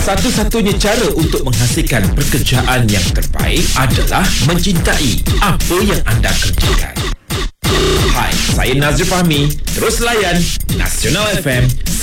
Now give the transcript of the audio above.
Satu-satunya cara untuk menghasilkan pekerjaan yang terbaik adalah mencintai apa yang anda kerjakan. Hai, saya Nazri Fahmi. Terus layan Nasional FM